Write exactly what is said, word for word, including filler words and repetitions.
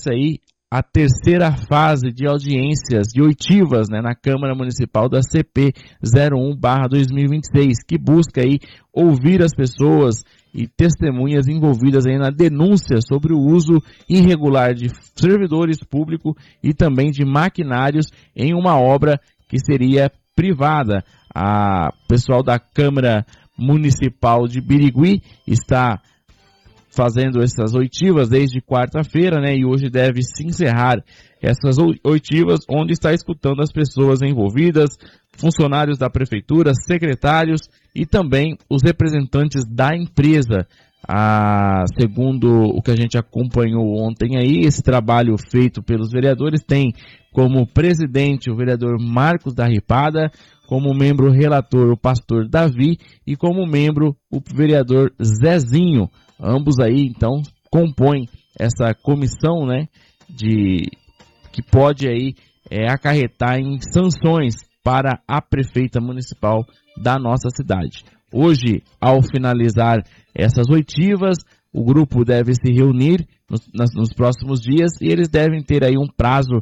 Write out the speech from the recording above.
começa aí a terceira fase de audiências, de oitivas, né, na Câmara Municipal da C P zero um barra dois mil e vinte e seis, que busca aí ouvir as pessoas e testemunhas envolvidas aí na denúncia sobre o uso irregular de servidores públicos e também de maquinários em uma obra que seria privada. A pessoal da Câmara Municipal de Birigui está fazendo essas oitivas desde quarta-feira, né, e hoje deve se encerrar essas oitivas, onde está escutando as pessoas envolvidas, funcionários da prefeitura, secretários e também os representantes da empresa. Ah, segundo o que a gente acompanhou ontem aí, esse trabalho feito pelos vereadores tem como presidente o vereador Marcos da Ripada, como membro relator o pastor Davi e como membro o vereador Zezinho. Ambos aí, então, compõem essa comissão, né, de, que pode aí é, acarretar em sanções para a prefeita municipal da nossa cidade. Hoje, ao finalizar essas oitivas, o grupo deve se reunir nos, nas, nos próximos dias e eles devem ter aí um prazo